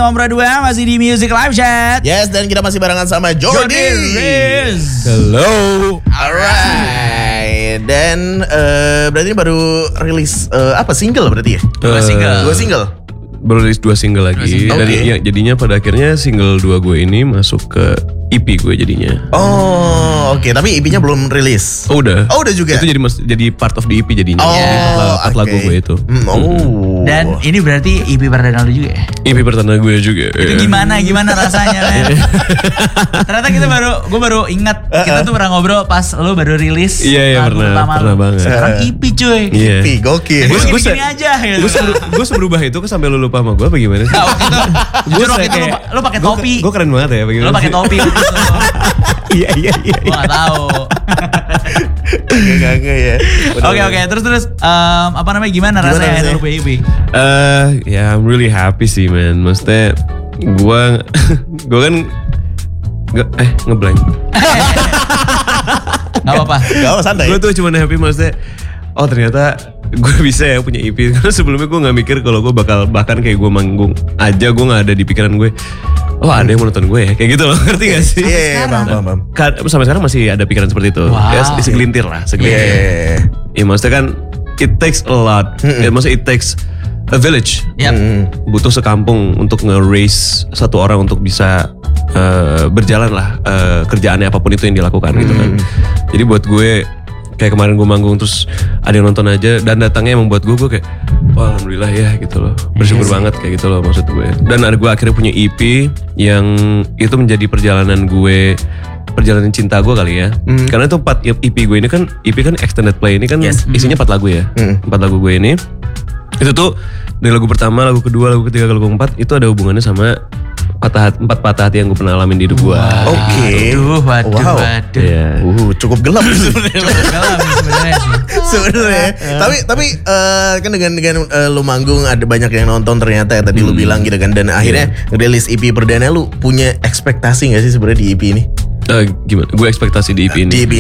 Ngobrol 2 masih di Music Live Chat. Yes, dan kita masih barengan sama Jordi. Riz. Hello. Alright. Dan berarti ini baru rilis single berarti ya? Dua single. Baru rilis 2 single lagi. Dan Okay. ya, jadinya pada akhirnya single 2 gue ini masuk ke EP gue jadinya. Oh, oke. Tapi EP-nya belum rilis. Oh udah. Oh, udah juga. Itu jadi part of the EP jadinya. Oh, Part lagu gue itu. Dan ini berarti EP perdana lu juga ya? EP pertama gue juga. Itu gimana rasanya, men? Ternyata gue baru ingat kita tuh pernah ngobrol pas lu baru rilis. Iya, lagu pertama pernah lu. banget. Sekarang EP cuy. Iya. EP, gokil. Gue gini aja gitu. Gue seberubah itu sampai lu lupa sama gue apa gimana sih? Jujur waktu itu lu pakai topi. Gue keren banget ya. Lu pakai topi. Iya. Gue gak tahu. Gak ya. Oke, terus gimana rasanya handle EP? Ya I'm really happy sih man. Maksudnya gue kan ngeblank. Gak apa-apa. Gak apa, santai. Gue tuh cuma happy maksudnya. Oh ternyata gue bisa ya punya EP. Karena sebelumnya gue gak mikir kalau gue bahkan kayak gue manggung aja gue gak ada di pikiran gue. Oh ada yang mau nonton gue ya. Kayak gitu loh, ngerti gak sih? Iya, paham. Sampai sekarang masih ada pikiran seperti itu. Wow. Ya segelintir lah, segelintir. Ya maksudnya kan it takes a lot. Ya, maksudnya it takes a village. Yep. Butuh sekampung untuk nge-raise satu orang untuk bisa berjalan lah kerjaannya apapun itu yang dilakukan gitu kan. Jadi buat gue kayak kemarin gue manggung terus ada yang nonton aja dan datangnya emang buat gue kayak wah alhamdulillah ya gitu loh, bersyukur banget kayak gitu loh maksud gue. Dan ada gue akhirnya punya EP yang itu menjadi perjalanan cinta gue kali ya. Karena itu 4 EP gue ini kan EP kan extended play ini kan isinya 4 lagu ya. 4 lagu gue ini itu tuh dari lagu pertama, lagu kedua, lagu ketiga, lagu keempat itu ada hubungannya sama 4 patah hati yang gue pernah alamin di hidup gue. Oke. Waduh. Iya. Cukup gelap Cukup gelap sebenarnya sih. sebenarnya. Tapi kan dengan lu manggung ada banyak yang nonton ternyata ya tadi lu bilang gitu kan, dan akhirnya rilis EP perdana, lu punya ekspektasi gak sih sebenarnya di EP ini? Gimana? Gue ekspektasi di EP ini. Di EP